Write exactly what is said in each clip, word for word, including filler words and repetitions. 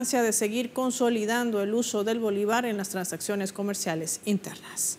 de seguir consolidando el uso del bolívar en las transacciones comerciales internas.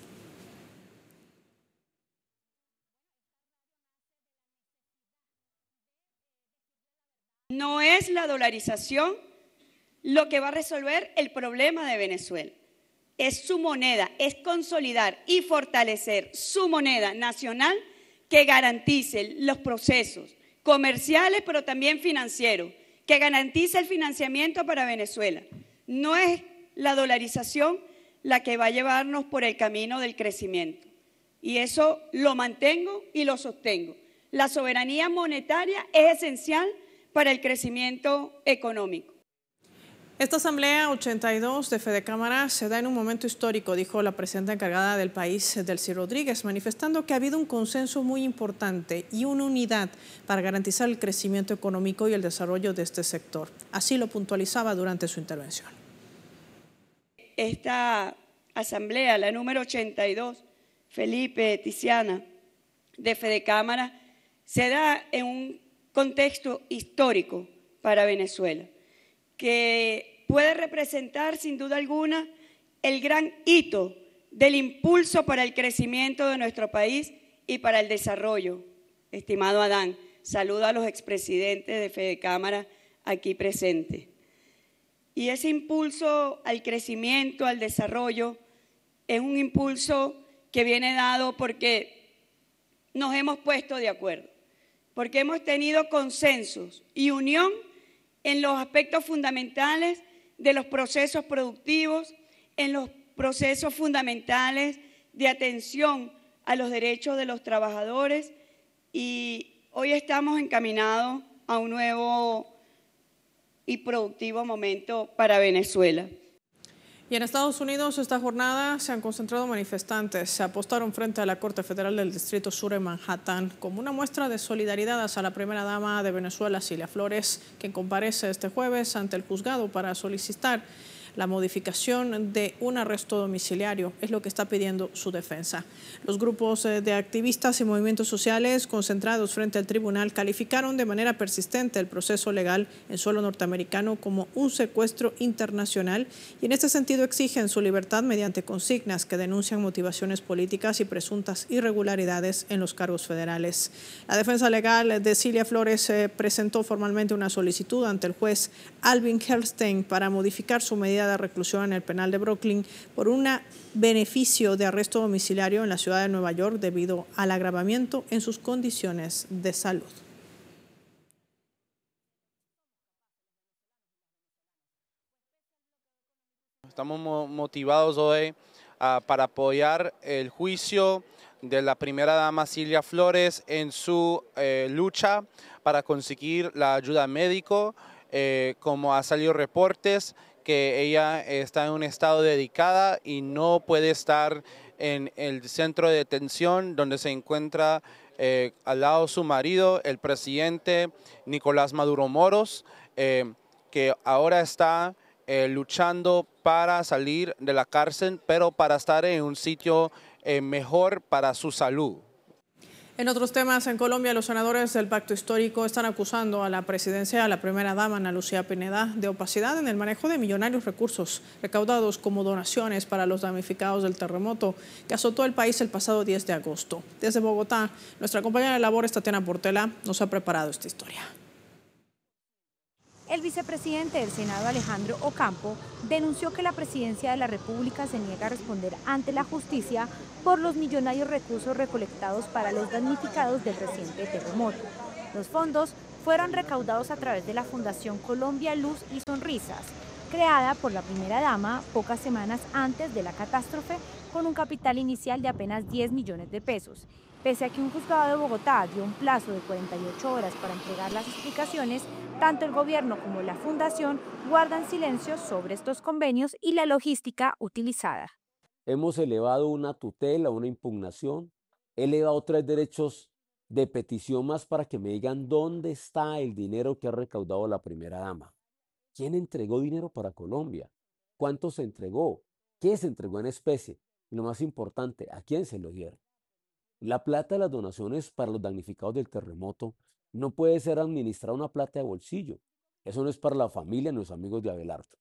No es la dolarización lo que va a resolver el problema de Venezuela. Es su moneda, es consolidar y fortalecer su moneda nacional que garantice los procesos comerciales, pero también financieros, que garantice el financiamiento para Venezuela. No es la dolarización la que va a llevarnos por el camino del crecimiento. Y eso lo mantengo y lo sostengo. La soberanía monetaria es esencial para el crecimiento económico. Esta asamblea ochenta y dos de Fedecámara se da en un momento histórico, dijo la presidenta encargada del país, Delcy Rodríguez, manifestando que ha habido un consenso muy importante y una unidad para garantizar el crecimiento económico y el desarrollo de este sector. Así lo puntualizaba durante su intervención. Esta asamblea, la número ochenta y dos, Felipe, Tiziana, de Fedecámara, se da en un contexto histórico para Venezuela, que puede representar sin duda alguna el gran hito del impulso para el crecimiento de nuestro país y para el desarrollo. Estimado Adán, saludo a los expresidentes de Fedecámara aquí presentes. Y ese impulso al crecimiento, al desarrollo, es un impulso que viene dado porque nos hemos puesto de acuerdo, porque hemos tenido consensos y unión en los aspectos fundamentales de los procesos productivos, en los procesos fundamentales de atención a los derechos de los trabajadores, y hoy estamos encaminados a un nuevo y productivo momento para Venezuela. Y en Estados Unidos esta jornada se han concentrado manifestantes. Se apostaron frente a la Corte Federal del Distrito Sur en Manhattan como una muestra de solidaridad hacia la primera dama de Venezuela, Cilia Flores, quien comparece este jueves ante el juzgado para solicitar la modificación de un arresto domiciliario, es lo que está pidiendo su defensa. Los grupos de activistas y movimientos sociales concentrados frente al tribunal calificaron de manera persistente el proceso legal en suelo norteamericano como un secuestro internacional y en este sentido exigen su libertad mediante consignas que denuncian motivaciones políticas y presuntas irregularidades en los cargos federales. La defensa legal de Cilia Flores eh, presentó formalmente una solicitud ante el juez Alvin Helstein para modificar su medida de reclusión en el penal de Brooklyn por un beneficio de arresto domiciliario en la ciudad de Nueva York debido al agravamiento en sus condiciones de salud. Estamos motivados hoy uh, para apoyar el juicio de la primera dama Cilia Flores en su eh, lucha para conseguir la ayuda médica, eh, como ha salido reportes que ella está en un estado delicado y no puede estar en el centro de detención donde se encuentra eh, al lado de su marido, el presidente Nicolás Maduro Moros, eh, que ahora está eh, luchando para salir de la cárcel, pero para estar en un sitio eh, mejor para su salud. En otros temas, en Colombia, los senadores del Pacto Histórico están acusando a la presidencia, a la primera dama, Ana Lucía Pineda, de opacidad en el manejo de millonarios recursos recaudados como donaciones para los damnificados del terremoto que azotó el país el pasado diez de agosto. Desde Bogotá, nuestra compañera de labores, Tatiana Portela, nos ha preparado esta historia. El vicepresidente del Senado, Alejandro Ocampo, denunció que la presidencia de la República se niega a responder ante la justicia por los millonarios recursos recolectados para los damnificados del reciente terremoto. Los fondos fueron recaudados a través de la Fundación Colombia Luz y Sonrisas, creada por la primera dama pocas semanas antes de la catástrofe, con un capital inicial de apenas diez millones de pesos. Pese a que un juzgado de Bogotá dio un plazo de cuarenta y ocho horas para entregar las explicaciones, tanto el gobierno como la fundación guardan silencio sobre estos convenios y la logística utilizada. Hemos elevado una tutela, una impugnación, he elevado tres derechos de petición más para que me digan dónde está el dinero que ha recaudado la primera dama. ¿Quién entregó dinero para Colombia? ¿Cuánto se entregó? ¿Qué se entregó en especie? Y lo más importante, ¿a quién se lo dieron? La plata de las donaciones para los damnificados del terremoto no puede ser administrada una plata de bolsillo. Eso no es para la familia ni los amigos de Abelardo.